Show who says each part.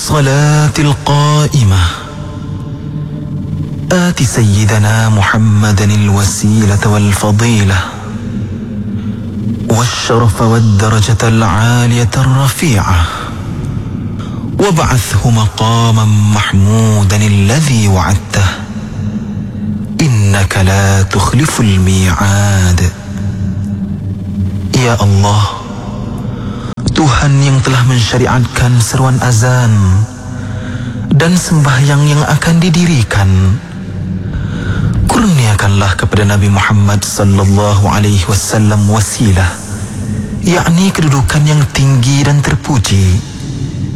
Speaker 1: الصلاة القائمة آت سيدنا محمدا الوسيلة والفضيلة والشرف والدرجة العالية الرفيعة وابعثه مقاما محمودا الذي وعدته إنك لا تخلف الميعاد. Ya Allah, Tuhan yang telah mensyariatkan seruan azan dan sembahyang yang akan didirikan, kurniakanlah kepada Nabi Muhammad sallallahu alaihi wasallam wasilah, yakni kedudukan yang tinggi dan terpuji,